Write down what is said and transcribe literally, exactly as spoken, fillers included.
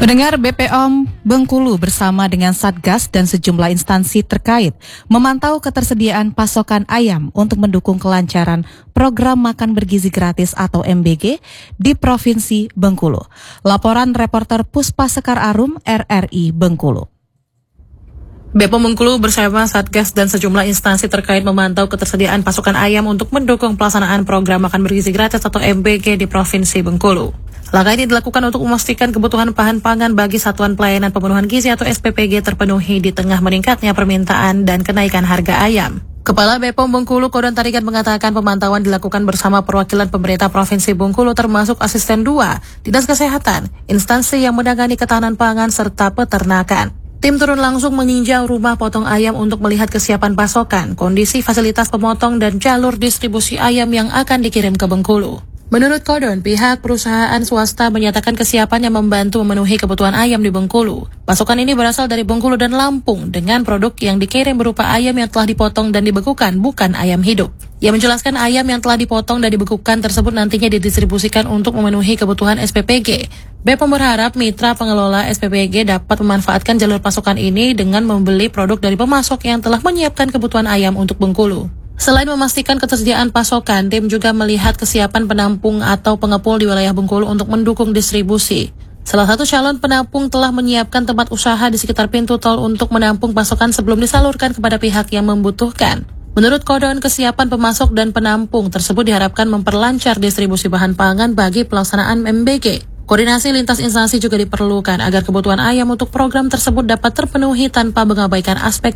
Pendengar, B P O M Bengkulu bersama dengan Satgas dan sejumlah instansi terkait memantau ketersediaan pasokan ayam untuk mendukung kelancaran program makan bergizi gratis atau M B G di Provinsi Bengkulu. Laporan reporter Puspa Sekar Arum R R I Bengkulu. B P O M Bengkulu bersama Satgas dan sejumlah instansi terkait memantau ketersediaan pasokan ayam untuk mendukung pelaksanaan program makan bergizi gratis atau M B G di Provinsi Bengkulu. Langkah ini dilakukan untuk memastikan kebutuhan bahan pangan bagi Satuan Pelayanan Pemenuhan Gizi atau S P P G terpenuhi di tengah meningkatnya permintaan dan kenaikan harga ayam. Kepala B P O M Bengkulu Kodon Tarigan mengatakan pemantauan dilakukan bersama perwakilan pemerintah Provinsi Bengkulu termasuk Asisten dua, Dinas Kesehatan, instansi yang menangani ketahanan pangan serta peternakan. Tim turun langsung meninjau rumah potong ayam untuk melihat kesiapan pasokan, kondisi fasilitas pemotong dan jalur distribusi ayam yang akan dikirim ke Bengkulu. Menurut Kodon, pihak perusahaan swasta menyatakan kesiapannya membantu memenuhi kebutuhan ayam di Bengkulu. Pasokan ini berasal dari Bengkulu dan Lampung dengan produk yang dikirim berupa ayam yang telah dipotong dan dibekukan, bukan ayam hidup. Ia menjelaskan ayam yang telah dipotong dan dibekukan tersebut nantinya didistribusikan untuk memenuhi kebutuhan S P P G. B P O M berharap mitra pengelola S P P G dapat memanfaatkan jalur pasokan ini dengan membeli produk dari pemasok yang telah menyiapkan kebutuhan ayam untuk Bengkulu. Selain memastikan ketersediaan pasokan, tim juga melihat kesiapan penampung atau pengepul di wilayah Bengkulu untuk mendukung distribusi. Salah satu calon penampung telah menyiapkan tempat usaha di sekitar pintu tol untuk menampung pasokan sebelum disalurkan kepada pihak yang membutuhkan. Menurut Kodon, kesiapan pemasok dan penampung tersebut diharapkan memperlancar distribusi bahan pangan bagi pelaksanaan M B G. Koordinasi lintas instansi juga diperlukan agar kebutuhan ayam untuk program tersebut dapat terpenuhi tanpa mengabaikan aspek